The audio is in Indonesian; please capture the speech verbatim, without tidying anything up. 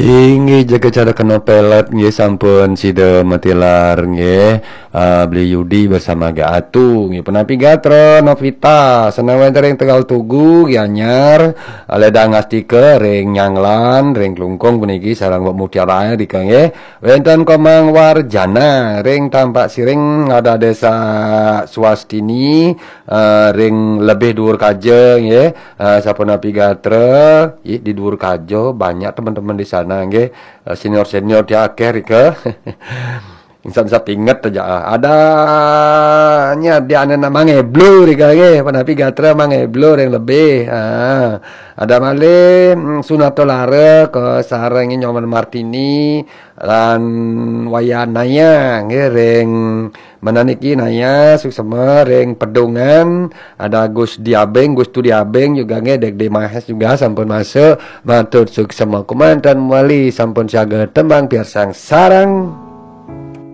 Inggih jaga cara kena pelet nggih sampun sida matilar nggih uh, beli Yudi bersama Ga Atu nggih penapi gatra Novita senawan ring Tegal Tugu nggih anyar aleda ngastike ring Nyanglan ring Klungkung puniki sareng Mbok Mutiara di nggih wonten Komang Warjana ring Tampak Siring ada desa Swastini uh, ring lebih dhuwur kaje nggih uh, sapunapi gatra di dhuwur kajo banyak teman-teman di sana nggih senior-senior dia akeh rike insan saya inget aja ada nya dia ana nama ngeblo rike nggih panapi gatra mangeblo yang lebih ah ada malih Sunatolare ke sareng Nyoman Martini lan wayanaya nggih ring menaniki naya suksema ring Pedungan ada Gus Diabeng Gus Tu Diabeng juga nggih Dek Mahes juga sampun masuk matur suksema kumantan wali sampun siaga tembang piarsang sarang